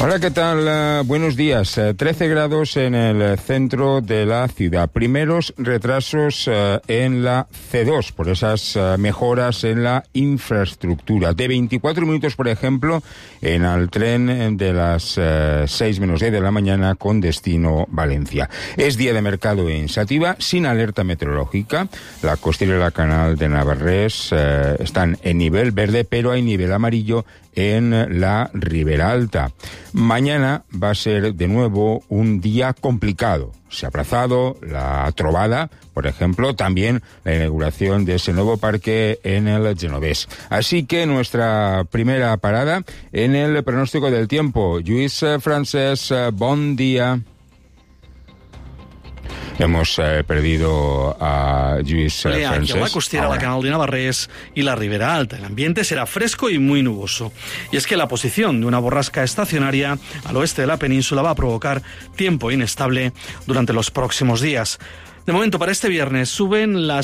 Hola, ¿qué tal? Buenos días. 13 grados en el centro de la ciudad. Primeros retrasos en la C2 por esas mejoras en la infraestructura. De 24 minutos, por ejemplo, en el tren de las 6 menos 10 de la mañana con destino Valencia. Es día de mercado en Sativa, sin alerta meteorológica. La costera y la canal de Navarrés están en nivel verde, pero hay nivel amarillo en la Ribera Alta. Mañana va a ser de nuevo un día complicado. Se ha aplazado la trobada, por ejemplo, también la inauguración de ese nuevo parque en el Genovés. Así que nuestra primera parada en el pronóstico del tiempo. Lluís Francesc, bon día. Hemos perdido a Lluís Francesc. Aquí a la costera, la canal de Navarrés y la Ribera Alta. El ambiente será fresco y muy nuboso. Y es que la posición de una borrasca estacionaria al oeste de la península va a provocar tiempo inestable durante los próximos días. De momento, para este viernes suben las